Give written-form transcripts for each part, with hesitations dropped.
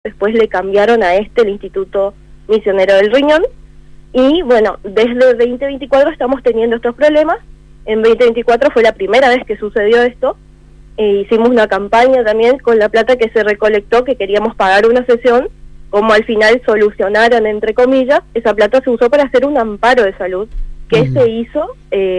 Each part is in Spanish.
después le cambiaron a el Instituto Misionero del Riñón, y bueno, desde 2024 estamos teniendo estos problemas. En 2024 fue la primera vez que sucedió esto. Hicimos una campaña también con la plata que se recolectó, que queríamos pagar una sesión, como al final solucionaron, entre comillas, esa plata se usó para hacer un amparo de salud, que se hizo,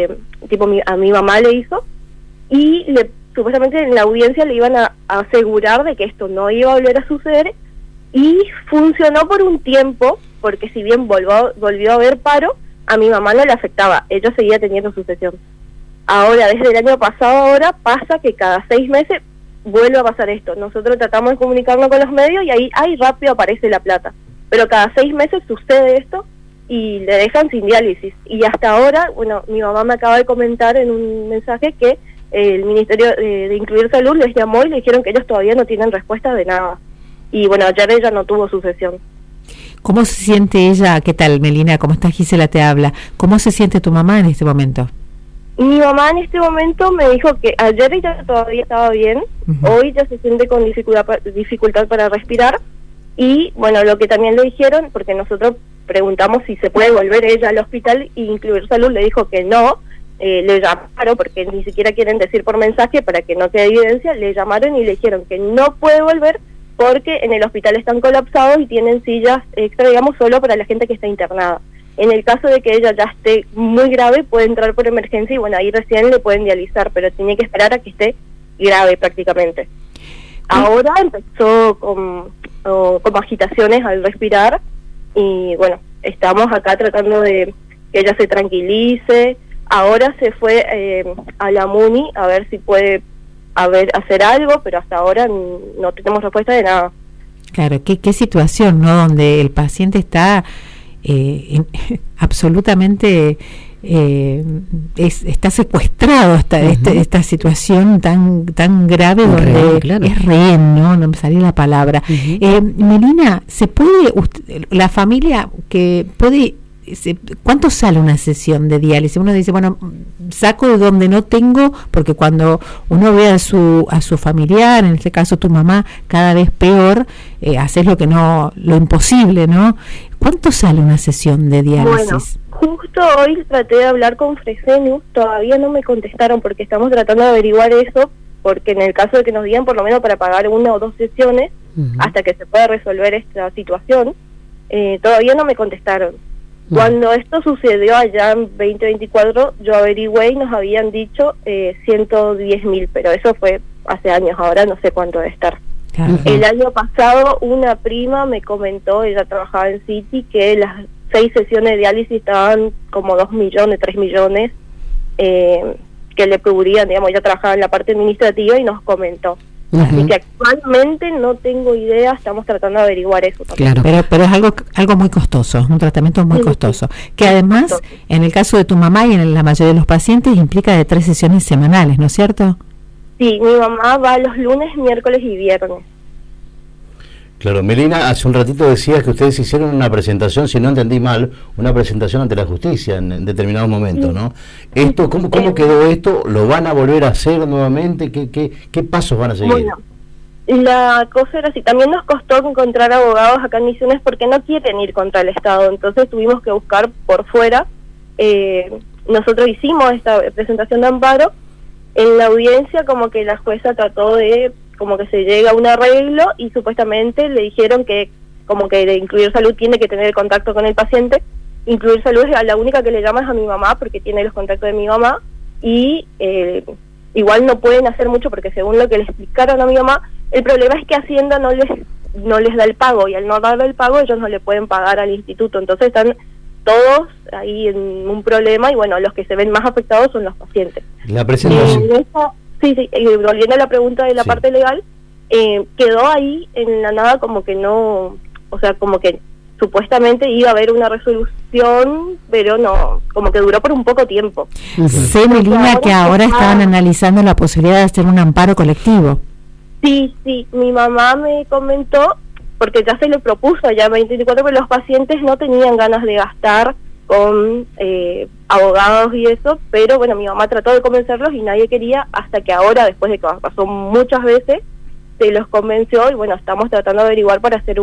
a mi mamá le hizo, y supuestamente en la audiencia le iban a asegurar de que esto no iba a volver a suceder, y funcionó por un tiempo, porque si bien volvió a haber paro, a mi mamá no le afectaba, ella seguía teniendo su sesión. Ahora, desde el año pasado ahora, pasa que cada 6 meses vuelve a pasar esto. Nosotros tratamos de comunicarnos con los medios y ahí rápido aparece la plata. Pero cada 6 meses sucede esto y le dejan sin diálisis. Y hasta ahora, bueno, mi mamá me acaba de comentar en un mensaje que el Ministerio de Incluir Salud les llamó y le dijeron que ellos todavía no tienen respuesta de nada. Y bueno, ayer ella no tuvo su sesión. ¿Cómo se siente ella? ¿Qué tal, Melina? ¿Cómo estás? Gisela te habla. ¿Cómo se siente tu mamá en este momento? Mi mamá en este momento me dijo que ayer ella todavía estaba bien, hoy ya se siente con dificultad para respirar, y bueno, lo que también le dijeron, porque nosotros preguntamos si se puede volver ella al hospital, y Incluir Salud le dijo que no, le llamaron, porque ni siquiera quieren decir por mensaje para que no quede evidencia, le llamaron y le dijeron que no puede volver porque en el hospital están colapsados y tienen sillas extra, digamos, solo para la gente que está internada. En el caso de que ella ya esté muy grave, puede entrar por emergencia y bueno, ahí recién le pueden dializar, pero tiene que esperar a que esté grave prácticamente. Ahora empezó con agitaciones al respirar y bueno, estamos acá tratando de que ella se tranquilice. Ahora se fue a la MUNI a ver si puede hacer algo, pero hasta ahora no tenemos respuesta de nada. Claro, qué situación, ¿no? Donde el paciente está absolutamente está secuestrado esta situación tan grave, donde claro, es rehén, no me salía la palabra. Melina, ¿se puede la familia que puede cuánto sale una sesión de diálisis? Uno dice, bueno, saco de donde no tengo, porque cuando uno ve a su familiar, en este caso tu mamá, cada vez peor, haces lo imposible, ¿no? ¿Cuánto sale una sesión de diálisis? Bueno, justo hoy traté de hablar con Fresenius, todavía no me contestaron porque estamos tratando de averiguar eso, porque en el caso de que nos digan por lo menos para pagar 1 o 2 sesiones, hasta que se pueda resolver esta situación, todavía no me contestaron. Cuando esto sucedió allá en 2024, yo averigüé y nos habían dicho 110.000, pero eso fue hace años, ahora no sé cuánto debe estar. El año pasado una prima me comentó, ella trabajaba en City, que las 6 sesiones de diálisis estaban como 2 millones, 3 millones, que le cubrían, digamos, ella trabajaba en la parte administrativa y nos comentó. Así que actualmente no tengo idea, estamos tratando de averiguar eso también. Claro, pero es algo muy costoso, es un tratamiento muy costoso, que además, en el caso de tu mamá y en la mayoría de los pacientes, implica de 3 sesiones semanales, ¿no es cierto? Sí, mi mamá va los lunes, miércoles y viernes. Claro, Melina, hace un ratito decías que ustedes hicieron una presentación, si no entendí mal, una presentación ante la justicia en determinados momentos, ¿no? Esto, ¿cómo quedó esto? ¿Lo van a volver a hacer nuevamente? ¿Qué pasos van a seguir? Bueno, la cosa era así, también nos costó encontrar abogados acá en Misiones porque no quieren ir contra el Estado, entonces tuvimos que buscar por fuera. Nosotros hicimos esta presentación de amparo, en la audiencia como que la jueza trató de como que se llega a un arreglo y supuestamente le dijeron que como que de Incluir Salud tiene que tener contacto con el paciente. Incluir Salud es la única que le llama es a mi mamá porque tiene los contactos de mi mamá y igual no pueden hacer mucho porque según lo que le explicaron a mi mamá, el problema es que Hacienda no les da el pago y al no darle el pago ellos no le pueden pagar al instituto, entonces están todos ahí en un problema y bueno, los que se ven más afectados son los pacientes. La presentación. Sí, volviendo a la pregunta de la parte legal, quedó ahí en la nada como que no, o sea, como que supuestamente iba a haber una resolución, pero no, como que duró por un poco tiempo. Sé, Melina, que ahora estaban analizando la posibilidad de hacer un amparo colectivo. Sí, mi mamá me comentó, porque ya se le propuso allá en 2024, pero los pacientes no tenían ganas de gastar con abogados y eso, pero bueno, mi mamá trató de convencerlos y nadie quería, hasta que ahora, después de que pasó muchas veces, se los convenció y bueno, estamos tratando de averiguar para hacer